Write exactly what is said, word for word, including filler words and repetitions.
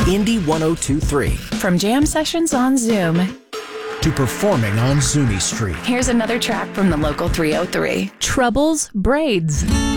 Indy one oh two point three. From jam sessions on Zoom to performing on Zuni Street. Here's another track from the local three oh three. Troubles Braids.